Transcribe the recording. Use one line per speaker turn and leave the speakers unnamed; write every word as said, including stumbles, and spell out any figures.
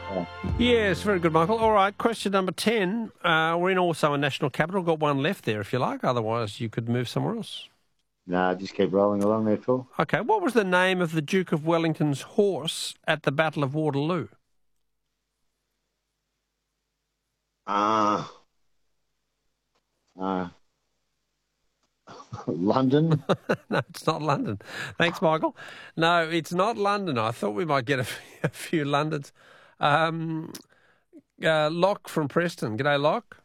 Yeah.
Yes, very good, Michael. All right, question number ten. Uh, we're in also a national capital. Got one left there if you like. Otherwise, you could move somewhere else.
Nah, just keep rolling along there, Phil.
Okay, what was the name of the Duke of Wellington's horse at the Battle of Waterloo?
Uh, uh, London?
No, it's not London. Thanks, Michael. No, it's not London. I thought we might get a, f- a few Londons. Um, uh, Locke from Preston. G'day, Locke.